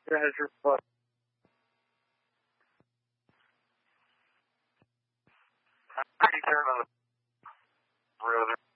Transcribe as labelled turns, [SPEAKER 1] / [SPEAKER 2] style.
[SPEAKER 1] Treasure Book. How do you turn on the brother?